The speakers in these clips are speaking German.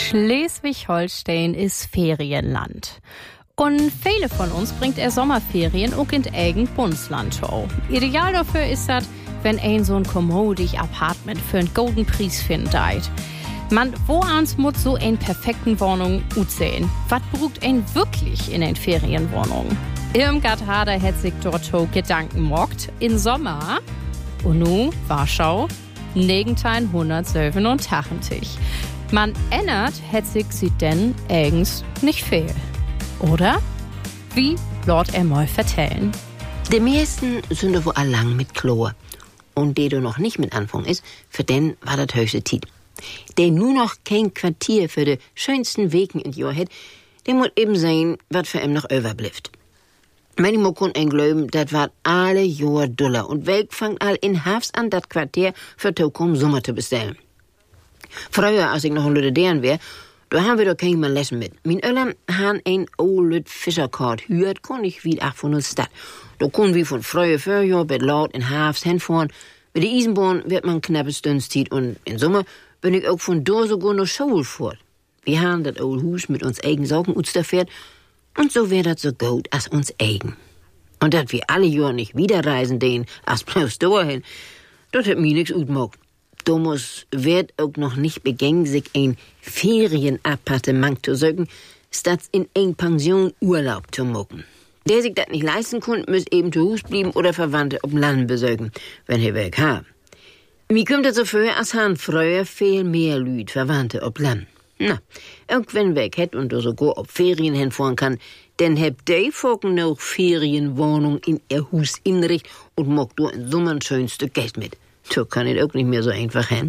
Schleswig-Holstein ist Ferienland. Und viele von uns bringt Sommerferien auch in eigen Bundesland zu. Ideal dafür ist das, wenn ein so ein kommodig Apartment für einen guten Preis findet. Man, woans muss so eine perfekten Wohnung aussehen? Was braucht ein wirklich in eine Ferienwohnung? Irmgard Hader hat sich dort Gedanken gemacht. In Sommer, und nun Warschau, 1987. Man ändert, hat sich sie denn eigens nicht fehl. Oder? Wie Lord mal vertellen? Die meisten sind wohl allang mit Chlor. Und der du noch nicht mit Anfang ist, für den war das höchste Zeit. Der nur noch kein Quartier für die schönsten Wegen in Jahr hat, der muss eben sehen, was für ihm noch überblifft. Manchmal kann ein glauben, das war alle Jahr Dollar und Welk fangt all in Hafs an, das Quartier für Tokom Sommer zu bestellen. Früher, als ich noch ein Lüdedern wär, da haben wir doch kein mal Lessen mit. Mein Öllern han ein old Fischerkart hürt, kon ich wie ach von uns Stadt. Da können wir von früher Vorjahr mit laut in Hafs hinfahren. Mit der Eisenbahn wird man knappe Stündszeit und im Sommer bin ich auch von da sogar noch Schule fort. Wir haben das old Hus mit uns eigen Saugen fährt und so wär das so gut als uns eigen. Und dat wir alle Jahr nicht wieder reisen den, als bloß dahin, das hat mir nix utmogt. Thomas wird auch noch nicht begängt, sich ein Ferienappartement zu suchen, statt in ein Pension Urlaub zu machen. Der sich das nicht leisten kann, muss eben zu Hus bleiben oder Verwandte auf dem Land besuchen, wenn er weg hat. Wie kommt das so vor, als han früher viel mehr Lüd Verwandte auf Land? Na, auch wenn weg hat und sogar auf Ferien hinfahren kann, dann habt die Folgen noch Ferienwohnung in ihr Hus inricht und mag du in Sommer ein schönes Stück Geld mit. So kann es auch nicht mehr so einfach hin.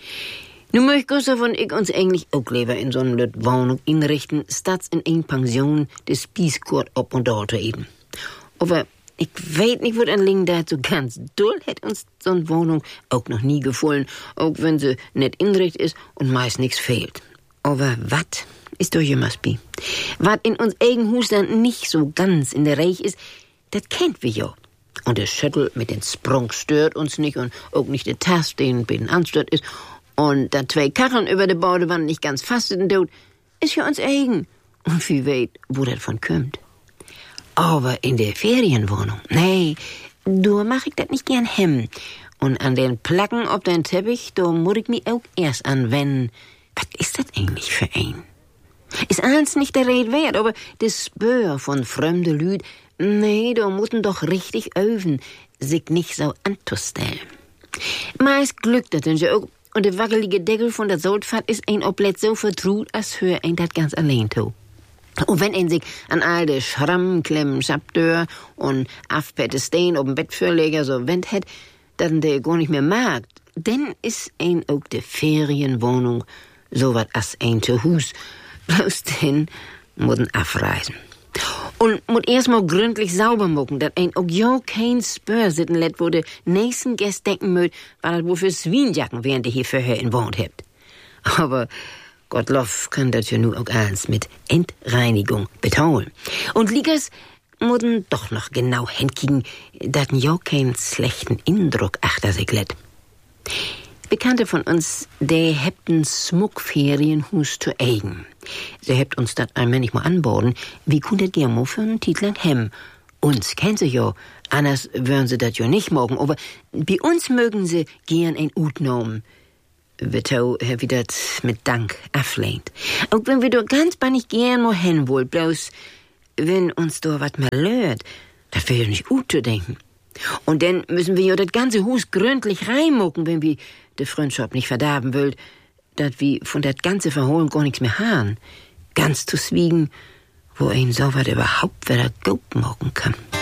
Nun möcht Gustav und ich uns eigentlich auch lieber in so eine Wohnung inrichten, statt in eine Pension des Spießkurt ob und dort eben. Aber ich weiß nicht, wo an Lingen da so ganz doll hat uns so eine Wohnung auch noch nie gefallen, auch wenn sie nicht inrichtet ist und meist nichts fehlt. Aber wat ist doch jemals bi? Wat in uns eigen Husland nicht so ganz in der Reich ist, das kennt wir ja. Und der Schüttel mit den Sprung stört uns nicht und auch nicht der Tast, den bei den anstört ist. Und da 2 Kacheln über der Baudewand nicht ganz fast in Tod, ist ja uns eigen. Und wie weit, wo das von kommt. Aber in der Ferienwohnung, nee, da mach ich das nicht gern hem. Und an den Placken auf den Teppich, da muss ich mich auch erst anwenden. Was ist das eigentlich für ein? Ist eins nicht der Rede wert, aber das Spür von fremde Lüd, nee, da mutten doch richtig öven, sich nicht so anzustellen. Meist glückt das denn auch, und der wackelige Deckel von der Soldfahrt ist ein Oblett so vertraut, als hör ein das ganz allein to. Und wenn ein sich an all de Schramm, Klemmen, Schabdör und Afpette Stein ob'm Bettfürleger so wend hat, dann der gar nicht mehr mag, denn ist ein auch de Ferienwohnung so wat as ein zu Hus. Bloß denn mutten abreisen. Und muss erst mal gründlich sauber machen, dass ein auch ja kein Spör sitten lässt, wo de nächsten Gäste denken mögt, weil das wohl für Swienjacken während ihr hier vorher in wohnt habt. Aber Gottlob kann das ja nur auch eins mit Entreinigung betonen. Und Liegers mutten doch noch genau hinkriegen, dass ja keinen schlechten Eindruck achter sich lässt. Bekannte von uns, der hebt ein Smuckferienhus zu eigen. Sie hebt uns das einmal nicht mal anborden. Wie kunnt das gerne für einen Titel lang hem? Uns kennen sie ja, anders würden sie das ja nicht morgen, aber bei uns mögen sie gern ein Utnomen. Wird auch wieder mit Dank ablehnt. Auch wenn wir doch ganz bannig gern mal hin wollen, bloß wenn uns da was mal lört, das wäre ja nicht gut zu denken. Und dann müssen wir ja das ganze Hus gründlich reinmucken, wenn wir die Freundschaft nicht verderben wollt, dass wir von das ganze Verholen gar nichts mehr haben. Ganz zu schwiegen, wo ein so was überhaupt wieder gut machen kann.